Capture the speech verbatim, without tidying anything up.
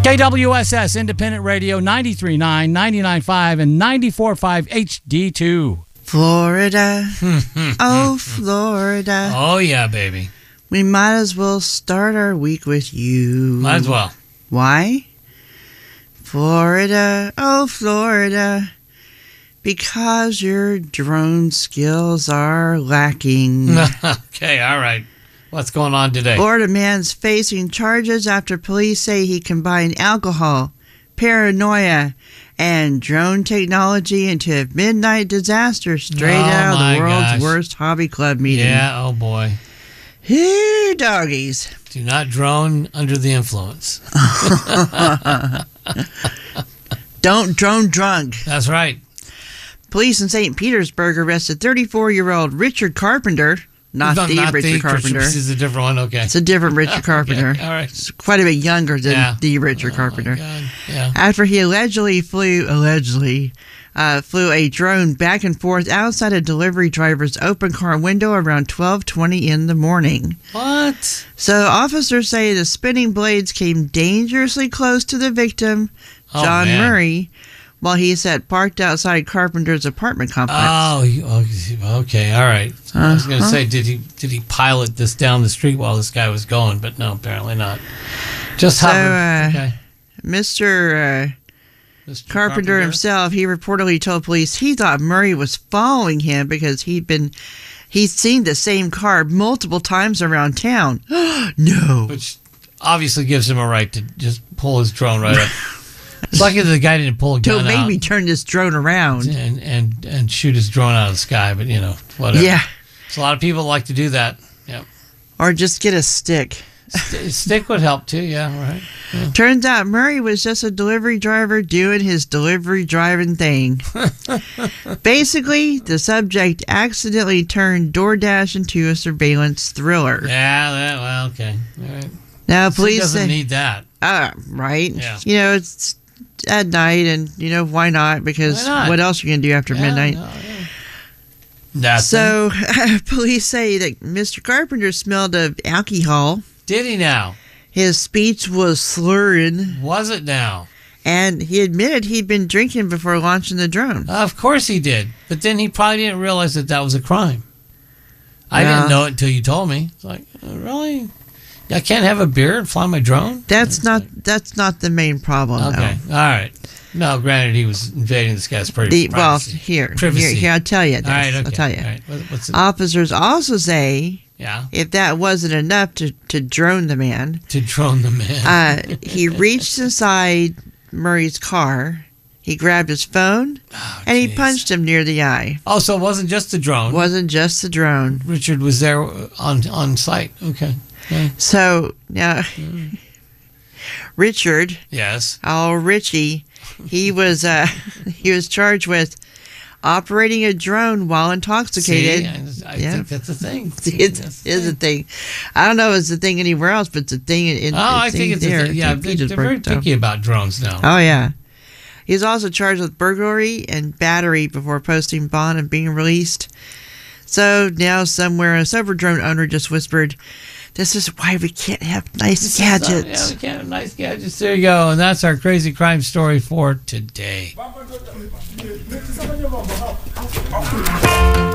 K W S S Independent Radio, ninety-three point nine, ninety-nine point five, and ninety-four point five H D two. Florida. Oh, Florida. Oh, yeah, baby. We might as well start our week with you. Might as well. Why? Florida. Oh, Florida. Because your drone skills are lacking. Okay, all right. What's going on today? Florida man's facing charges after police say he combined alcohol, paranoia, and drone technology into a midnight disaster straight Oh, out of my the world's gosh. worst hobby club meeting. Yeah, oh boy. Hey, doggies. Do not drone under the influence. Don't drone drunk. That's right. Police in Saint Petersburg arrested thirty-four-year-old Richard Carpenter. Not No, the not Richard the, Carpenter. This is a different one, okay. It's a different Richard Carpenter. Okay, all right. It's quite a bit younger than Yeah. the Richard Oh, Carpenter. my God. Yeah. After he allegedly flew, allegedly, uh, flew a drone back and forth outside a delivery driver's open car window around twelve twenty in the morning. What? So officers say the spinning blades came dangerously close to the victim, Oh, John man. Murray, while he sat parked outside Carpenter's apartment complex. Oh, you- okay, all right. I was going to Uh-huh. say, did he did he pilot this down the street while this guy was going? But no, apparently not. Just So, hovered. uh, okay. Mister Uh, Mister Carpenter himself, he reportedly told police he thought Murray was following him because he'd been he'd seen the same car multiple times around town. No. Which obviously gives him a right to just pull his drone right up. It's lucky that the guy didn't pull a gun Don't make out me turn this drone around. and, and, and shoot his drone out of the sky, but you know, whatever. Yeah. So a lot of people like to do that. Yeah. Or just get a stick. St- stick would help too, yeah, right. Yeah. Turns out Murray was just a delivery driver doing his delivery driving thing. Basically, the subject accidentally turned DoorDash into a surveillance thriller. Yeah, that, well, okay. All right. Now, So he police doesn't say, need that. uh, right? Yeah. You know, it's at night, and you know why not? Because Why not? what else are you gonna do after Yeah, midnight? no, yeah. Nothing. So, police say that Mister Carpenter smelled of alcohol. Did he now? His speech was slurring, Was it now? and he admitted he'd been drinking before launching the drone. Of course he did. But then he probably didn't realize that that was a crime. I Yeah. didn't know it until you told me. It's like, oh, really? I can't have a beer and fly my drone? That's not that's not the main problem. Okay. though. All right. No, granted, he was invading this guy's pri- The, well, privacy. here, Privacy. here, here, I'll tell you this. All right, okay. I'll tell you. All right. What, what's it? Officers also say yeah. if that wasn't enough to, to drone the man, To drone the man. uh, he reached inside Murray's car, he grabbed his phone, Oh, and he jeez. punched him near the eye. Oh, so it wasn't just the drone. It wasn't just the drone. Richard was there on on site. Okay. Okay. So now, Mm. Richard, Yes. oh Richie, he was uh, he was charged with operating a drone while intoxicated. See, I, I Yeah. think that's a thing. It That's is a thing. I don't know if it's a thing anywhere else, but it's a thing in, in Oh, I think it's there. a thing. Yeah, in they, they're very Petersburg, so. picky about drones now. Oh yeah. He's also charged with burglary and battery before posting bond and being released. So now somewhere a sober drone owner just whispered, "This is why we can't have nice This is, uh, gadgets." yeah, we can't have nice gadgets. There you go. And that's our crazy crime story for today.